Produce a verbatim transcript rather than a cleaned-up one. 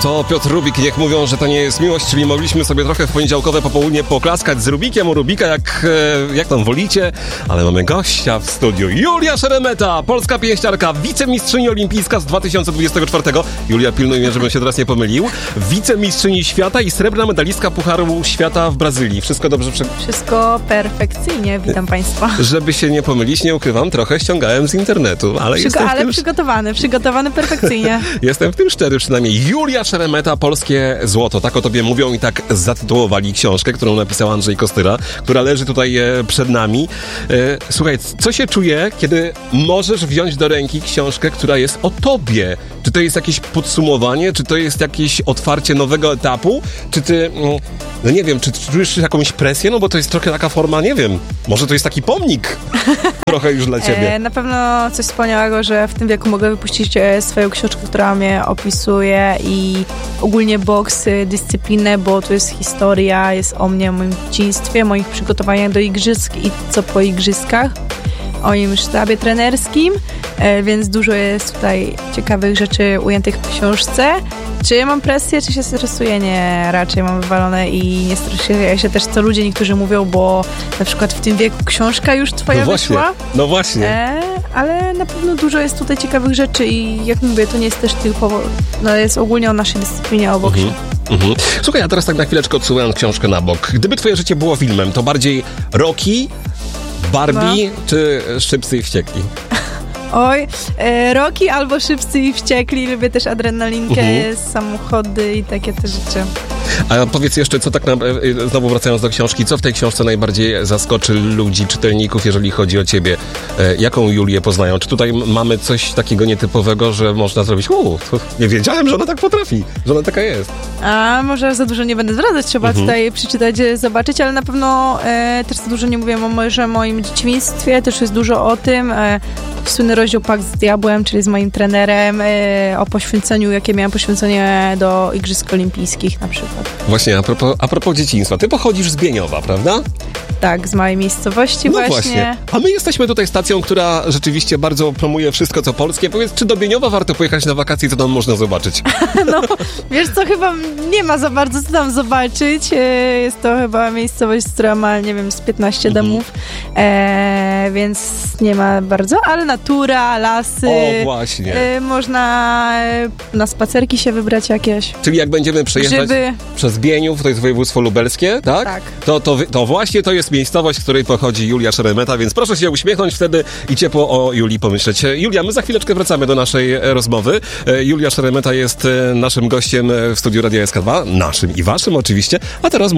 To Piotr Rubik, niech mówią, że to nie jest miłość, czyli mogliśmy sobie trochę w poniedziałkowe popołudnie poklaskać z Rubikiem u Rubika, jak, jak tam wolicie, ale mamy gościa w studiu. Julia Szeremeta, polska pięściarka, wicemistrzyni olimpijska z dwa tysiące dwudziestego czwartego. Julia, pilnuj mnie, żebym się teraz nie pomylił. Wicemistrzyni świata i srebrna medalistka Pucharu Świata w Brazylii. Wszystko dobrze? Prze... Wszystko perfekcyjnie, witam Państwa. Żeby się nie pomylić, nie ukrywam, trochę ściągałem z internetu, ale Przygo- jestem Ale w tym... przygotowany, przygotowany perfekcyjnie. Jestem w tym szczery przynajmniej. Julia Szeremeta, polskie złoto. Tak o tobie mówią i tak zatytułowali książkę, którą napisał Andrzej Kostyra, która leży tutaj e, przed nami. E, słuchaj, co się czuje, kiedy możesz wziąć do ręki książkę, która jest o tobie? Czy to jest jakieś podsumowanie? Czy to jest jakieś otwarcie nowego etapu? Czy ty, no nie wiem, czy czujesz jakąś presję? No bo to jest trochę taka forma, nie wiem, może to jest taki pomnik trochę już dla ciebie. E, na pewno coś wspaniałego, że w tym wieku mogę wypuścić e, swoją książkę, która mnie opisuje i ogólnie boks, e, dyscyplinę, bo to jest historia, jest o mnie, o moim dzieciństwie, moich przygotowaniach do igrzysk i co po igrzyskach, o moim sztabie trenerskim, e, więc dużo jest tutaj ciekawych rzeczy ujętych w książce. Czy ja mam presję, czy się stresuję? Nie, raczej mam wywalone i nie stresuję się też, co ludzie niektórzy mówią, bo na przykład w tym wieku książka już twoja no właśnie, wyszła. No właśnie. E, ale na pewno dużo jest tutaj ciekawych rzeczy i jak mówię, to nie jest też tylko, no jest ogólnie o naszej dyscyplinie, o boksie. Mhm. Mhm. Słuchaj, ja teraz tak na chwileczkę odsuwając książkę na bok. Gdyby twoje życie było filmem, to bardziej Rocky, Barbie no. czy Szybcy i Wściekli? Oj, e, Rocky albo Szybcy i Wściekli. Lubię też adrenalinkę, mhm. samochody i takie te rzeczy. A powiedz jeszcze, co tak na, znowu wracając do książki, co w tej książce najbardziej zaskoczy ludzi, czytelników, jeżeli chodzi o ciebie? E, jaką Julię poznają? Czy tutaj mamy coś takiego nietypowego, że można zrobić, uuu, nie wiedziałem, że ona tak potrafi, że ona taka jest. A może za dużo nie będę zdradzać, trzeba mhm. tutaj przeczytać, zobaczyć, ale na pewno e, też za dużo nie mówię o może moim dzieciństwie, też jest dużo o tym. E, słynny rozdział Pakt z Diabłem, czyli z moim trenerem, e, o poświęceniu, jakie miałem poświęcenie do Igrzysk Olimpijskich na przykład. Właśnie, a propos, a propos dzieciństwa, ty pochodzisz z Bieniowa, prawda? Tak, z małej miejscowości no właśnie. właśnie. A my jesteśmy tutaj stacją, która rzeczywiście bardzo promuje wszystko, co polskie. Powiedz, czy do Bieniowa warto pojechać na wakacje, co tam można zobaczyć? No, wiesz co, chyba nie ma za bardzo co tam zobaczyć. Jest to chyba miejscowość, która ma, nie wiem, z piętnaście mhm. domów, e, więc nie ma bardzo, ale natura, lasy. O, właśnie. E, można na spacerki się wybrać jakieś. Czyli jak będziemy przejeżdżać Grzyby. przez Bieniów, to jest województwo lubelskie, tak? Tak. To, to, to właśnie to jest miejscowość, z której pochodzi Julia Szeremeta, więc proszę się uśmiechnąć wtedy i ciepło o Julii pomyśleć. Julia, my za chwileczkę wracamy do naszej rozmowy. Julia Szeremeta jest naszym gościem w studiu Radia S K dwa, naszym i waszym oczywiście, a teraz